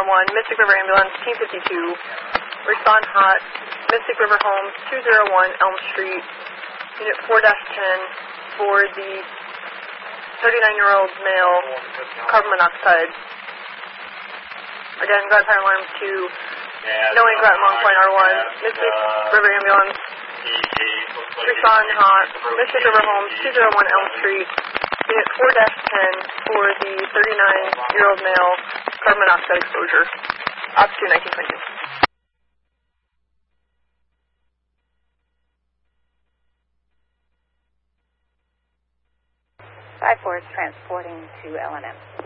Mystic River Ambulance, Team 52. Respond hot, Mystic River Homes, 201 Elm Street, Unit 4-10 for the 39-year-old male, carbon monoxide. Again, got fire alarm to knowing Grant Long Point R1, Mystic River Ambulance, respond hot, Mystic River Homes, 201 Elm Street, Unit 4-10 for the 39-year-old male, carbon monoxide exposure. Ops 2, 1922. 5-4 is transporting to LNM.